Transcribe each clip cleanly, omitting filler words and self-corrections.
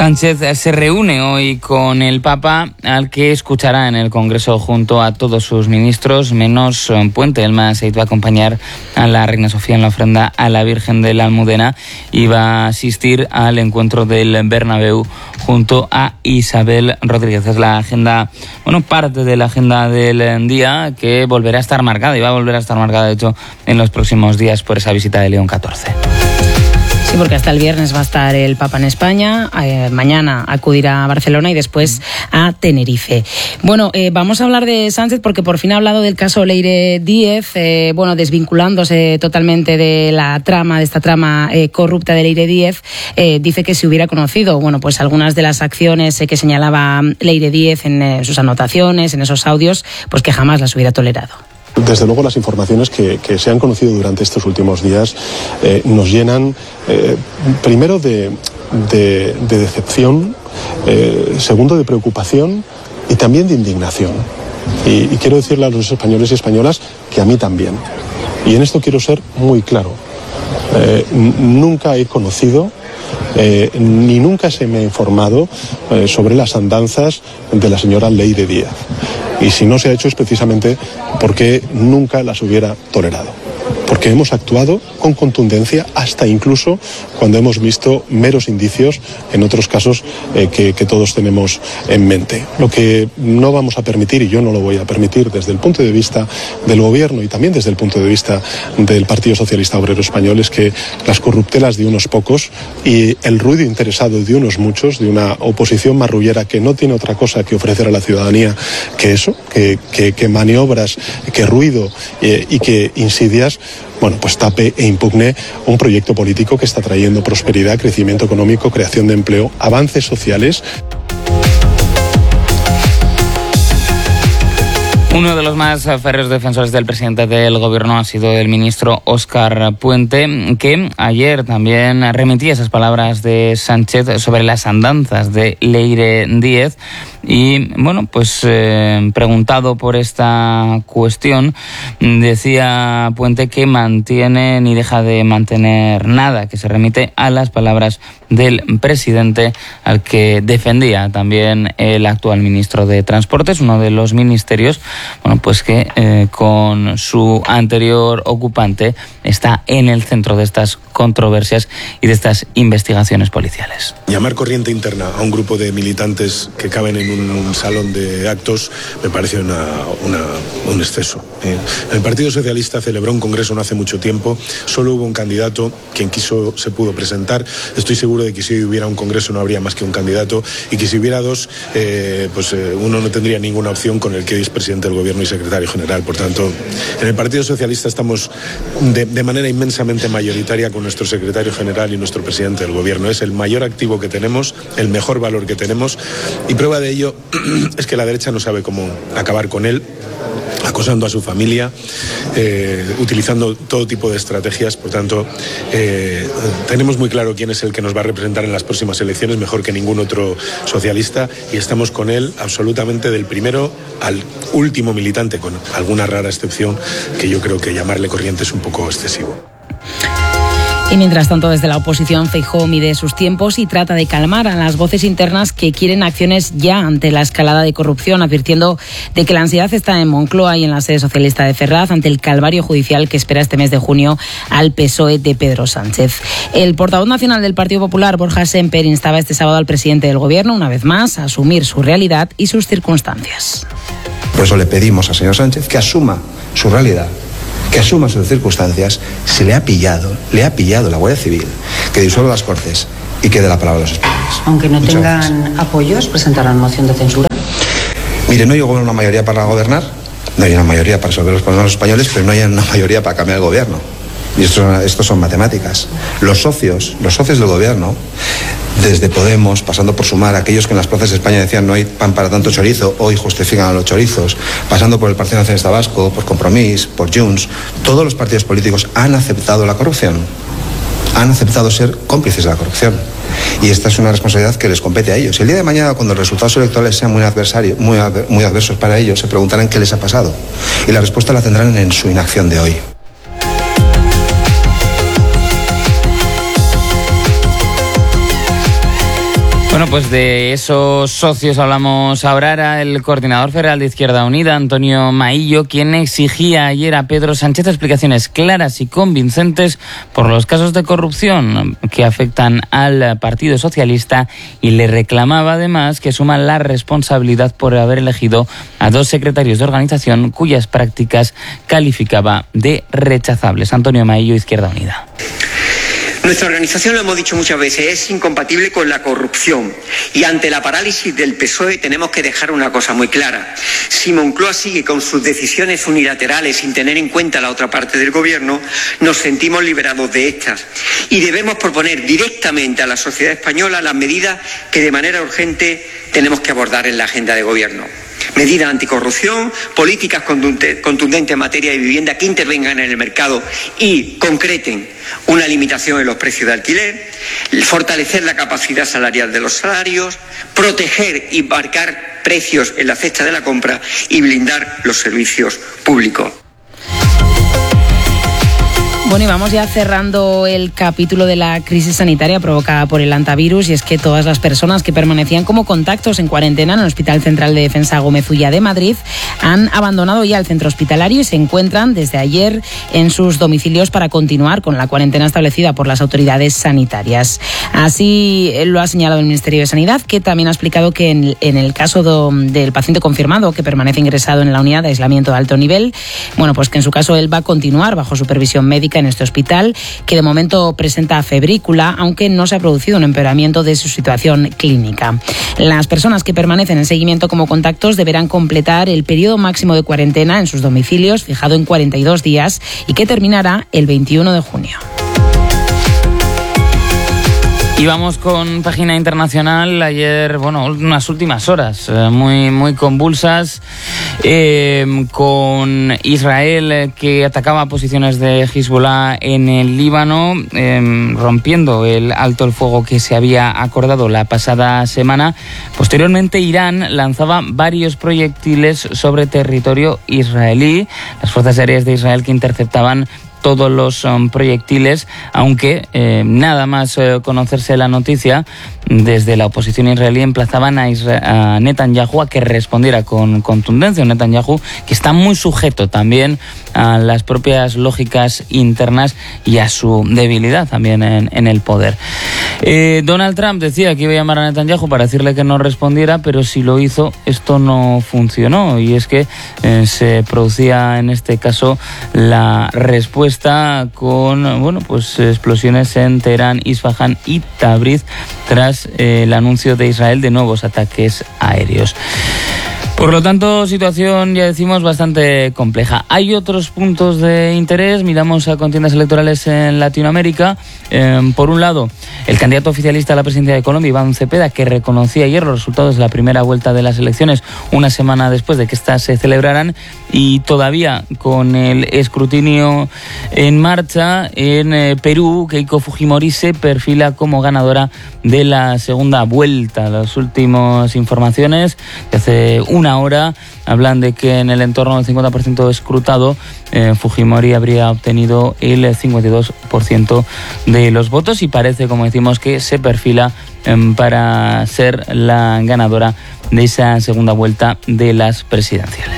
Sánchez se reúne hoy con el Papa, al que escuchará en el Congreso junto a todos sus ministros, menos Puente. El Maseit va a acompañar a la Reina Sofía en la ofrenda a la Virgen de la Almudena y va a asistir al encuentro del Bernabéu junto a Isabel Rodríguez. Es la agenda, parte de la agenda del día, que volverá a estar marcada, y va a volver a estar marcada, de hecho, en los próximos días por esa visita de León XIV. Sí, porque hasta el viernes va a estar el Papa en España, mañana acudirá a Barcelona y después a Tenerife. Vamos a hablar de Sánchez porque por fin ha hablado del caso Leire Díez, desvinculándose totalmente de esta trama corrupta de Leire Díez. Dice que si hubiera conocido, algunas de las acciones que señalaba Leire Díez en sus anotaciones, en esos audios, pues que jamás las hubiera tolerado. Desde luego las informaciones que se han conocido durante estos últimos días nos llenan primero de decepción, segundo de preocupación y también de indignación. Y quiero decirle a los españoles y españolas que a mí también. Y en esto quiero ser muy claro. Nunca he conocido ni nunca se me ha informado sobre las andanzas de la señora Leire Díez. Y si no se ha hecho es precisamente porque nunca las hubiera tolerado. Porque hemos actuado con contundencia hasta incluso cuando hemos visto meros indicios en otros casos que todos tenemos en mente. Lo que no vamos a permitir, y yo no lo voy a permitir desde el punto de vista del Gobierno y también desde el punto de vista del Partido Socialista Obrero Español, es que las corruptelas de unos pocos y el ruido interesado de unos muchos, de una oposición marrullera que no tiene otra cosa que ofrecer a la ciudadanía que eso, que maniobras, que ruido y que insidias, tape e impugne un proyecto político que está trayendo prosperidad, crecimiento económico, creación de empleo, avances sociales. Uno de los más férreos defensores del presidente del Gobierno ha sido el ministro Óscar Puente, que ayer también remitía esas palabras de Sánchez sobre las andanzas de Leire Díez. Y preguntado por esta cuestión, decía Puente que mantiene ni deja de mantener nada, que se remite a las palabras del presidente, al que defendía también el actual ministro de Transportes, uno de los ministerios que con su anterior ocupante está en el centro de estas controversias y de estas investigaciones policiales. Llamar corriente interna a un grupo de militantes que caben en un salón de actos me parece un exceso. El Partido Socialista celebró un congreso no hace mucho tiempo, solo hubo un candidato, quien quiso se pudo presentar. Estoy seguro de que si hoy hubiera un congreso no habría más que un candidato, y que si hubiera dos, uno no tendría ninguna opción con el que hoy es presidente del Gobierno y secretario general. Por tanto, en el Partido Socialista estamos de manera inmensamente mayoritaria con nuestro secretario general y nuestro presidente del Gobierno. Es el mayor activo que tenemos, el mejor valor que tenemos, y prueba de ello es que la derecha no sabe cómo acabar con él, acosando a su familia, utilizando todo tipo de estrategias. Por tanto, tenemos muy claro quién es el que nos va a representar en las próximas elecciones, mejor que ningún otro socialista, y estamos con él absolutamente del primero al último militante, con alguna rara excepción que yo creo que llamarle corriente es un poco excesivo. Y mientras tanto, desde la oposición, Feijóo mide sus tiempos y trata de calmar a las voces internas que quieren acciones ya ante la escalada de corrupción, advirtiendo de que la ansiedad está en Moncloa y en la sede socialista de Ferraz ante el calvario judicial que espera este mes de junio al PSOE de Pedro Sánchez. El portavoz nacional del Partido Popular, Borja Sémper, instaba este sábado al presidente del Gobierno, una vez más, a asumir su realidad y sus circunstancias. Por eso le pedimos al señor Sánchez que asuma su realidad, que asuma sus circunstancias. Se le ha pillado la Guardia Civil, que disuelva las Cortes y que dé la palabra a los españoles. Aunque no tengan apoyos, ¿presentarán moción de censura? Mire, no hay una mayoría para gobernar, no hay una mayoría para resolver los problemas de los españoles, pero no hay una mayoría para cambiar el gobierno. Y esto son matemáticas. Los socios del gobierno, desde Podemos, pasando por Sumar, aquellos que en las plazas de España decían no hay pan para tanto chorizo, hoy justifican a los chorizos, pasando por el Partido Nacionalista Vasco, por Compromís, por Junts, todos los partidos políticos han aceptado la corrupción, han aceptado ser cómplices de la corrupción. Y esta es una responsabilidad que les compete a ellos. El día de mañana, cuando los resultados electorales sean muy adversos para ellos, se preguntarán qué les ha pasado. Y la respuesta la tendrán en su inacción de hoy. Bueno, pues de esos socios hablamos ahora. Era el coordinador federal de Izquierda Unida, Antonio Maillo, quien exigía ayer a Pedro Sánchez explicaciones claras y convincentes por los casos de corrupción que afectan al Partido Socialista, y le reclamaba además que asuma la responsabilidad por haber elegido a 2 secretarios de organización cuyas prácticas calificaba de rechazables. Antonio Maillo, Izquierda Unida. Nuestra organización, lo hemos dicho muchas veces, es incompatible con la corrupción, y ante la parálisis del PSOE tenemos que dejar una cosa muy clara. Si Moncloa sigue con sus decisiones unilaterales sin tener en cuenta la otra parte del gobierno, nos sentimos liberados de estas y debemos proponer directamente a la sociedad española las medidas que de manera urgente tenemos que abordar en la agenda de gobierno. Medidas anticorrupción, políticas contundentes en materia de vivienda que intervengan en el mercado y concreten una limitación en los precios de alquiler, fortalecer la capacidad salarial de los salarios, proteger y marcar precios en la cesta de la compra y blindar los servicios públicos. Bueno, y vamos ya cerrando el capítulo de la crisis sanitaria provocada por el hantavirus, y es que todas las personas que permanecían como contactos en cuarentena en el Hospital Central de Defensa Gómez Ulla de Madrid han abandonado ya el centro hospitalario y se encuentran desde ayer en sus domicilios para continuar con la cuarentena establecida por las autoridades sanitarias. Así lo ha señalado el Ministerio de Sanidad, que también ha explicado que en el caso del paciente confirmado que permanece ingresado en la unidad de aislamiento de alto nivel, bueno, pues que en su caso él va a continuar bajo supervisión médica en este hospital, que de momento presenta febrícula, aunque no se ha producido un empeoramiento de su situación clínica. Las personas que permanecen en seguimiento como contactos deberán completar el periodo máximo de cuarentena en sus domicilios, fijado en 42 días, y que terminará el 21 de junio. Y vamos con página internacional. Ayer, bueno, unas últimas horas muy convulsas, con Israel que atacaba posiciones de Hezbollah en el Líbano, rompiendo el alto el fuego que se había acordado la pasada semana. Posteriormente, Irán lanzaba varios proyectiles sobre territorio israelí. Las fuerzas aéreas de Israel que interceptaban todos los proyectiles, aunque nada más conocerse la noticia, desde la oposición israelí emplazaban a Netanyahu a que respondiera con contundencia. Un Netanyahu que está muy sujeto también a las propias lógicas internas y a su debilidad también en el poder. Donald Trump decía que iba a llamar a Netanyahu para decirle que no respondiera, pero si lo hizo, esto no funcionó, y es que se producía en este caso la respuesta con, bueno, pues explosiones en Teherán, Isfahán y Tabriz tras el anuncio de Israel de nuevos ataques aéreos. Por lo tanto, situación, ya decimos, bastante compleja. Hay otros puntos de interés. Miramos a contiendas electorales en Latinoamérica. Por un lado, el candidato oficialista a la presidencia de Colombia, Iván Cepeda, que reconocía ayer los resultados de la primera vuelta de las elecciones, una semana después de que éstas se celebraran, y todavía con el escrutinio en marcha. En Perú, Keiko Fujimori se perfila como ganadora de la segunda vuelta. Las últimas informaciones de hace una hora hablan de que en el entorno del 50% escrutado, Fujimori habría obtenido el 52% de los votos, y parece, como decimos, que se perfila para ser la ganadora de esa segunda vuelta de las presidenciales.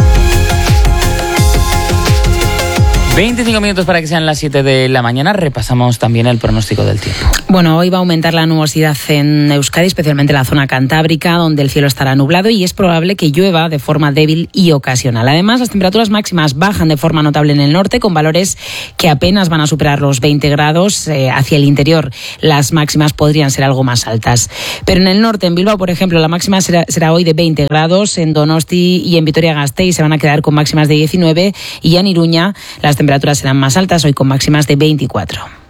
25 minutos para que sean las 7 de la mañana. Repasamos también el pronóstico del tiempo. Bueno, hoy va a aumentar la nubosidad en Euskadi, especialmente en la zona cantábrica, donde el cielo estará nublado y es probable que llueva de forma débil y ocasional. Además, las temperaturas máximas bajan de forma notable en el norte, con valores que apenas van a superar los 20 grados. Hacia el interior, las máximas podrían ser algo más altas. Pero en el norte, en Bilbao, por ejemplo, la máxima será hoy de 20 grados. En Donosti y en Vitoria-Gasteiz se van a quedar con máximas de 19, y en Iruña las temperaturas serán más altas, hoy con máximas de 24.